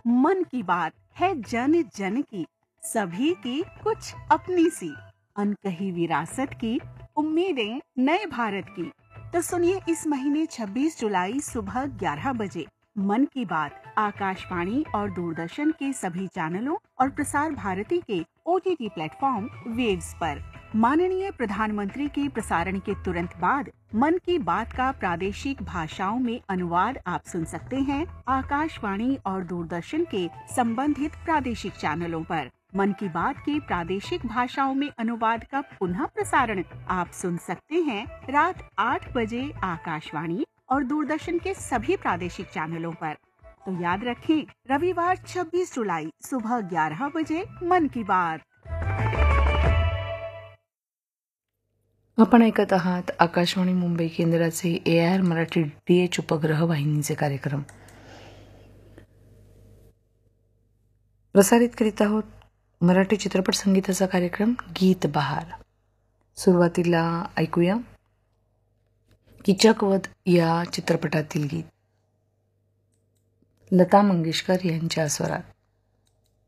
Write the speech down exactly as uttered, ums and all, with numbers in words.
मन की बात है जन जन की, सभी की कुछ अपनी सी, अनकही विरासत की, उम्मीदें नए भारत की। तो सुनिए इस महीने छब्बीस जुलाई सुबह ग्यारह बजे मन की बात आकाशवाणी और दूरदर्शन के सभी चैनलों और प्रसार भारती के ओटीटी प्लेटफॉर्म वेव्स पर। माननीय प्रधानमंत्री के प्रसारण के तुरंत बाद मन की बात का प्रादेशिक भाषाओं में अनुवाद आप सुन सकते हैं आकाशवाणी और दूरदर्शन के संबंधित प्रादेशिक चैनलों पर। मन की बात के प्रादेशिक भाषाओं में अनुवाद का पुनः प्रसारण आप सुन सकते हैं रात आठ बजे आकाशवाणी और दूरदर्शन के सभी प्रादेशिक चैनलों पर। तो याद रखें, रविवार छब्बीस जुलाई सुबह ग्यारह बजे मन की बात। आपण ऐकत आहात आकाशवाणी मुंबई केंद्राचे A R Marathi D H उपग्रह वाहिनीचे कार्यक्रम प्रसारित करीत आहोत. मराठी चित्रपट संगीताचा कार्यक्रम गीत बहार. सुरुवातीला ऐकूया किचकवध या चित्रपटातील गीत लता मंगेशकर यांच्या स्वरात.